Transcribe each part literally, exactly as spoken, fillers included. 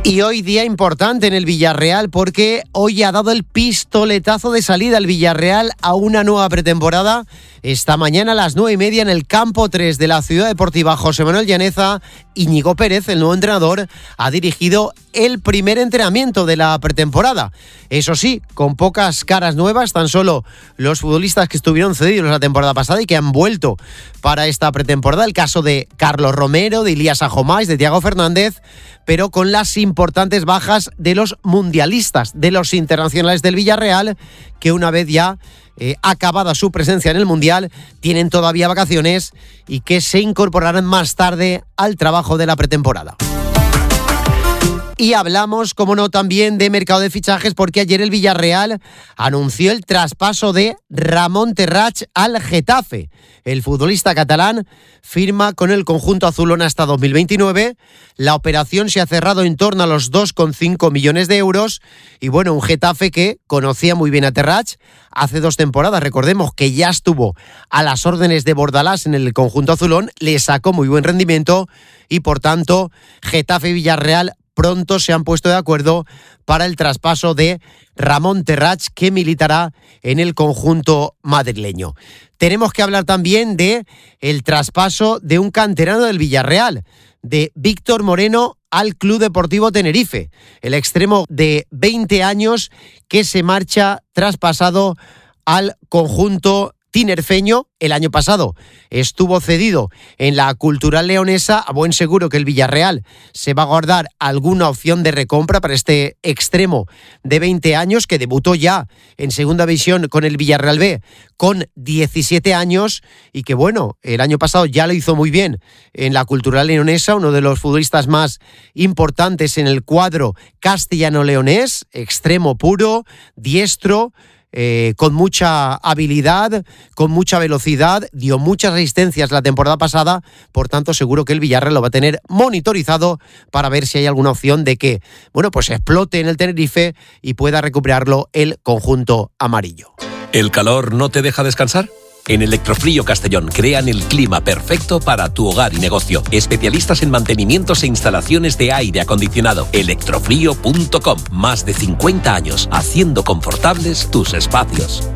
Y hoy día importante en el Villarreal porque hoy ha dado el pistoletazo de salida el Villarreal a una nueva pretemporada. Esta mañana a las nueve y media en el campo tres de la Ciudad Deportiva José Manuel Llaneza, Íñigo Pérez, el nuevo entrenador, ha dirigido el primer entrenamiento de la pretemporada. Eso sí, con pocas caras nuevas, tan solo los futbolistas que estuvieron cedidos la temporada pasada y que han vuelto para esta pretemporada. El caso de Carlos Romero, de Ilías Ajomás, de Thiago Fernández, pero con las importantes bajas de los mundialistas, de los internacionales del Villarreal, que una vez ya eh, acabada su presencia en el Mundial, tienen todavía vacaciones y que se incorporarán más tarde al trabajo de la pretemporada. Y hablamos, como no, también de mercado de fichajes, porque ayer el Villarreal anunció el traspaso de Ramón Terrach al Getafe. El futbolista catalán firma con el conjunto azulón hasta dos mil veintinueve. La operación se ha cerrado en torno a los dos coma cinco millones de euros. Y bueno, un Getafe que conocía muy bien a Terrach hace dos temporadas. Recordemos que ya estuvo a las órdenes de Bordalás en el conjunto azulón. Le sacó muy buen rendimiento y, por tanto, Getafe y Villarreal pronto se han puesto de acuerdo para el traspaso de Ramón Terrach, que militará en el conjunto madrileño. Tenemos que hablar también de el traspaso de un canterano del Villarreal, de Víctor Moreno al Club Deportivo Tenerife, el extremo de veinte años que se marcha traspasado al conjunto tinerfeño. El año pasado estuvo cedido en la Cultural Leonesa. A buen seguro que el Villarreal se va a guardar alguna opción de recompra para este extremo de veinte años que debutó ya en Segunda División con el Villarreal B con diecisiete años y que, bueno, el año pasado ya lo hizo muy bien en la Cultural Leonesa, uno de los futbolistas más importantes en el cuadro castellano-leonés, extremo puro, diestro, Eh, con mucha habilidad, con mucha velocidad, dio muchas asistencias la temporada pasada, por tanto seguro que el Villarreal lo va a tener monitorizado para ver si hay alguna opción de que, bueno, pues explote en el Tenerife y pueda recuperarlo el conjunto amarillo. ¿El calor no te deja descansar? En Electrofrío Castellón crean el clima perfecto para tu hogar y negocio. Especialistas en mantenimientos e instalaciones de aire acondicionado. electrofrío punto com. Más de cincuenta años haciendo confortables tus espacios.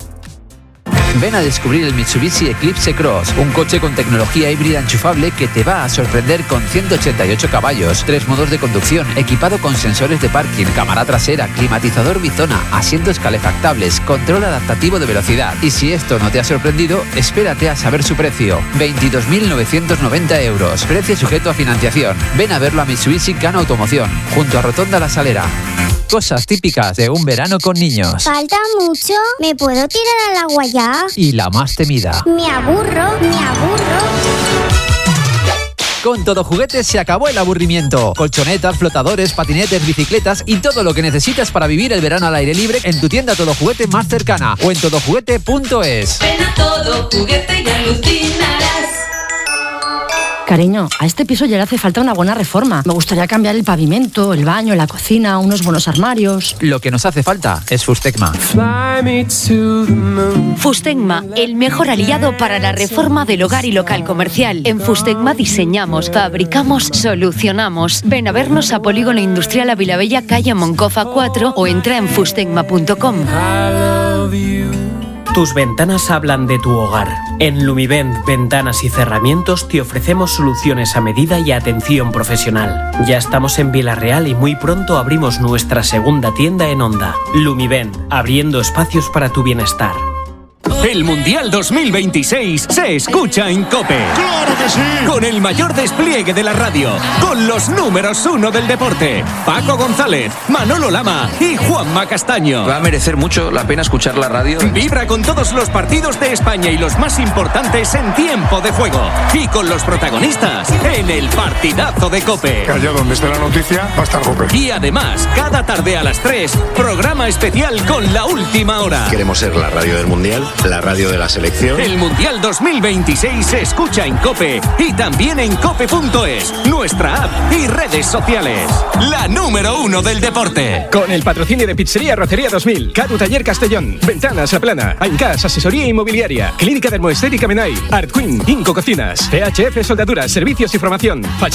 Ven a descubrir el Mitsubishi Eclipse Cross, un coche con tecnología híbrida enchufable que te va a sorprender con ciento ochenta y ocho caballos, tres modos de conducción, equipado con sensores de parking, cámara trasera, climatizador bizona, asientos calefactables, control adaptativo de velocidad. Y si esto no te ha sorprendido, espérate a saber su precio. veintidós mil novecientos noventa euros, precio sujeto a financiación. Ven a verlo a Mitsubishi Can Automoción, junto a Rotonda La Salera. Cosas típicas de un verano con niños. ¿Falta mucho? ¿Me puedo tirar al agua ya? Y la más temida. Me aburro, me aburro. Con Todo Juguetes se acabó el aburrimiento. Colchonetas, flotadores, patinetes, bicicletas y todo lo que necesitas para vivir el verano al aire libre en tu tienda Todo Juguete más cercana o en todo juguete punto es. Ven a Todo Juguete y alucinarás. Cariño, a este piso ya le hace falta una buena reforma. Me gustaría cambiar el pavimento, el baño, la cocina, unos buenos armarios. Lo que nos hace falta es Fustecma. Fustecma, el mejor aliado para la reforma del hogar y local comercial. En Fustecma diseñamos, fabricamos, solucionamos. Ven a vernos a Polígono Industrial Avilabella, calle Moncofa cuatro o entra en fustecma punto com. Tus ventanas hablan de tu hogar. En Lumivent Ventanas y Cerramientos te ofrecemos soluciones a medida y atención profesional. Ya estamos en Villarreal y muy pronto abrimos nuestra segunda tienda en Onda. Lumivent, abriendo espacios para tu bienestar. El Mundial dos mil veintiséis se escucha en COPE. ¡Claro que sí! Con el mayor despliegue de la radio, con los números uno del deporte, Paco González, Manolo Lama y Juanma Castaño. Va a merecer mucho la pena escuchar la radio. Vibra con todos los partidos de España y los más importantes en tiempo de juego. Y con los protagonistas en el partidazo de COPE. Allá donde esté la noticia, va a estar COPE. Y además, cada tarde a las tres, programa especial con La Última Hora. Queremos ser la radio del Mundial, la radio de la selección. El Mundial dos mil veintiséis se escucha en COPE y también en cope punto es, nuestra app y redes sociales. La número uno del deporte. Con el patrocinio de Pizzería Rocería dos mil, Cadu Taller Castellón, Ventanas La Plana, Aincas Asesoría Inmobiliaria, Clínica Dermoestética Menai, Art Queen, Inco Cocinas, C H F Soldaduras, Servicios y Formación,